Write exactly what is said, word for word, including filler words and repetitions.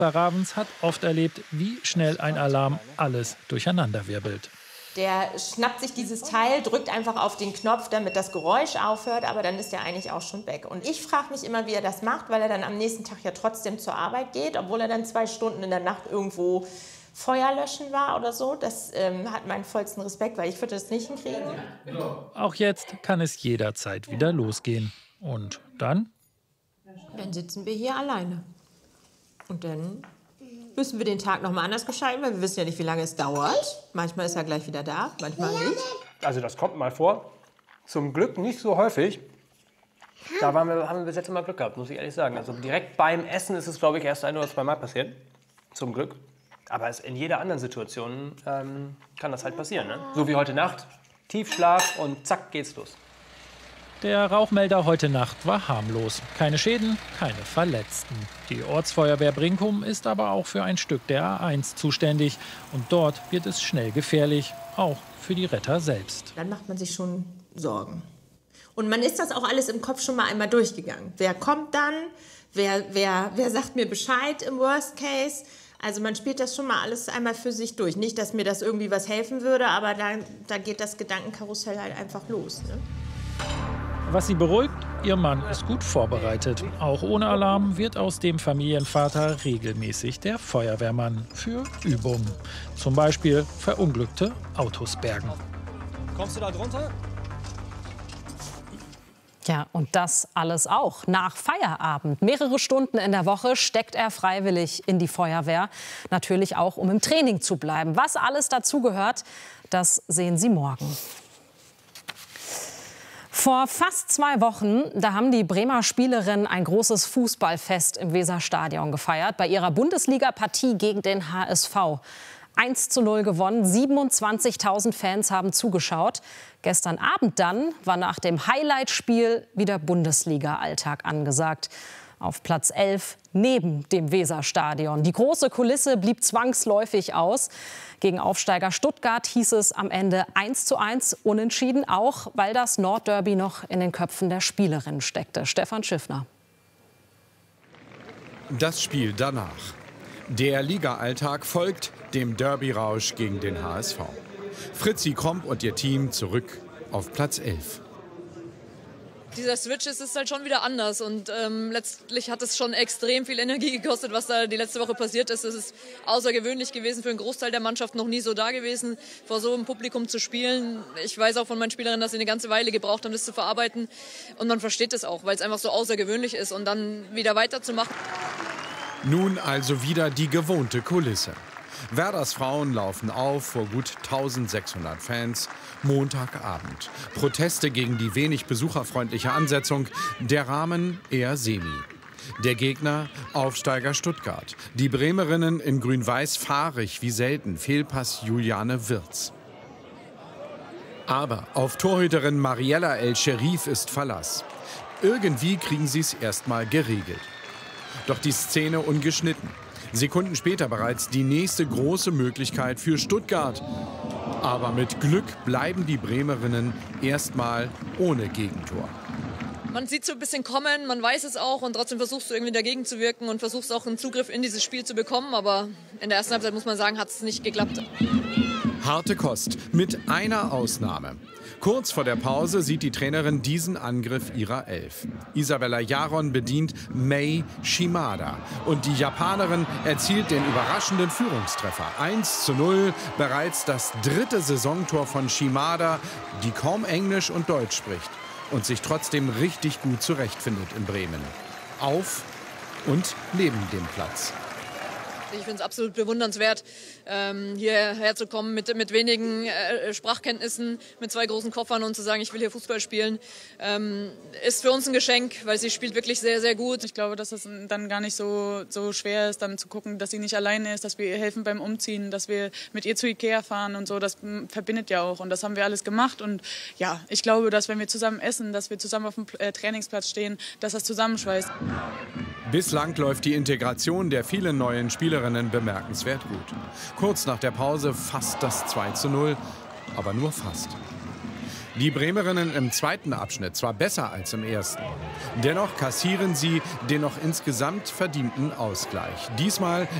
Ravens hat oft erlebt, wie schnell ein Alarm alles durcheinanderwirbelt. Der schnappt sich dieses Teil, drückt einfach auf den Knopf, damit das Geräusch aufhört, aber dann ist er eigentlich auch schon weg. Und ich frage mich immer, wie er das macht, weil er dann am nächsten Tag ja trotzdem zur Arbeit geht, obwohl er dann zwei Stunden in der Nacht irgendwo Feuer löschen war oder so. Das ähm, hat meinen vollsten Respekt, weil ich würde das nicht hinkriegen. Auch jetzt kann es jederzeit wieder losgehen. Und dann? Dann sitzen wir hier alleine. Und dann müssen wir den Tag noch mal anders gestalten, weil wir wissen ja nicht, wie lange es dauert. Manchmal ist er gleich wieder da, manchmal nicht. Also das kommt mal vor. Zum Glück nicht so häufig. Da waren wir, haben wir bis jetzt immer Glück gehabt, muss ich ehrlich sagen. Also direkt beim Essen ist es, glaube ich, erst ein oder zwei Mal passiert. Zum Glück. Aber es, in jeder anderen Situation ähm, kann das halt passieren. Ne? So wie heute Nacht. Tiefschlaf und zack, geht's los. Der Rauchmelder heute Nacht war harmlos. Keine Schäden, keine Verletzten. Die Ortsfeuerwehr Brinkum ist aber auch für ein Stück der A eins zuständig. Und dort wird es schnell gefährlich, auch für die Retter selbst. Dann macht man sich schon Sorgen. Und man ist das auch alles im Kopf schon mal einmal durchgegangen. Wer kommt dann? Wer, wer, wer sagt mir Bescheid im Worst Case? Also man spielt das schon mal alles einmal für sich durch. Nicht, dass mir das irgendwie was helfen würde, aber da, da geht das Gedankenkarussell halt einfach los. Ne? Was sie beruhigt, ihr Mann ist gut vorbereitet. Auch ohne Alarm wird aus dem Familienvater regelmäßig der Feuerwehrmann für Übungen. Zum Beispiel verunglückte Autos bergen. Kommst du da drunter? Ja, und das alles auch nach Feierabend. Mehrere Stunden in der Woche steckt er freiwillig in die Feuerwehr. Natürlich auch, um im Training zu bleiben. Was alles dazugehört, das sehen Sie morgen. Vor fast zwei Wochen, da haben die Bremer Spielerinnen ein großes Fußballfest im Weserstadion gefeiert. Bei ihrer Bundesliga-Partie gegen den H S V. eins zu null gewonnen, siebenundzwanzigtausend Fans haben zugeschaut. Gestern Abend dann war nach dem Highlight-Spiel wieder Bundesliga-Alltag angesagt. Auf Platz elf neben dem Weserstadion. Die große Kulisse blieb zwangsläufig aus. Gegen Aufsteiger Stuttgart hieß es am Ende eins zu eins unentschieden, auch weil das Nordderby noch in den Köpfen der Spielerinnen steckte. Stefan Schiffner. Das Spiel danach. Der Liga-Alltag folgt dem Derby-Rausch gegen den H S V. Fritzi Kromp und ihr Team zurück auf Platz elf. Dieser Switch ist, ist halt schon wieder anders und ähm, letztlich hat es schon extrem viel Energie gekostet, was da die letzte Woche passiert ist. Es ist außergewöhnlich gewesen, für einen Großteil der Mannschaft noch nie so da gewesen, vor so einem Publikum zu spielen. Ich weiß auch von meinen Spielerinnen, dass sie eine ganze Weile gebraucht haben, das zu verarbeiten, und man versteht es auch, weil es einfach so außergewöhnlich ist, und dann wieder weiterzumachen. Nun also wieder die gewohnte Kulisse. Werders Frauen laufen auf vor gut eintausendsechshundert Fans. Montagabend. Proteste gegen die wenig besucherfreundliche Ansetzung. Der Rahmen eher semi. Der Gegner Aufsteiger Stuttgart. Die Bremerinnen in grün-weiß fahrig wie selten. Fehlpass Juliane Wirz. Aber auf Torhüterin Mariella El-Sherif ist Verlass. Irgendwie kriegen sie es erstmal geregelt. Doch die Szene ungeschnitten. Sekunden später bereits die nächste große Möglichkeit für Stuttgart. Aber mit Glück bleiben die Bremerinnen erstmal ohne Gegentor. Man sieht so ein bisschen kommen, man weiß es auch, und trotzdem versuchst du irgendwie dagegen zu wirken und versuchst auch einen Zugriff in dieses Spiel zu bekommen. Aber in der ersten Halbzeit, muss man sagen, hat es nicht geklappt. Harte Kost, mit einer Ausnahme. Kurz vor der Pause sieht die Trainerin diesen Angriff ihrer Elf. Isabella Jaron bedient Mei Shimada. Und die Japanerin erzielt den überraschenden Führungstreffer. eins zu null, bereits das dritte Saisontor von Shimada, die kaum Englisch und Deutsch spricht und sich trotzdem richtig gut zurechtfindet in Bremen. Auf und neben dem Platz. Ich finde es absolut bewundernswert, ähm, hierher zu kommen mit, mit wenigen äh, Sprachkenntnissen, mit zwei großen Koffern und zu sagen, ich will hier Fußball spielen, ähm, ist für uns ein Geschenk, weil sie spielt wirklich sehr, sehr gut. Ich glaube, dass es dann gar nicht so, so schwer ist, dann zu gucken, dass sie nicht alleine ist, dass wir ihr helfen beim Umziehen, dass wir mit ihr zu Ikea fahren und so. Das verbindet ja auch, und das haben wir alles gemacht. Und ja, ich glaube, dass wenn wir zusammen essen, dass wir zusammen auf dem äh, Trainingsplatz stehen, dass das zusammenschweißt. Bislang läuft die Integration der vielen neuen Spielerinnen bemerkenswert gut. Kurz nach der Pause fast das zwei zu null, aber nur fast. Die Bremerinnen im zweiten Abschnitt zwar besser als im ersten. Dennoch kassieren sie den noch insgesamt verdienten Ausgleich. Diesmal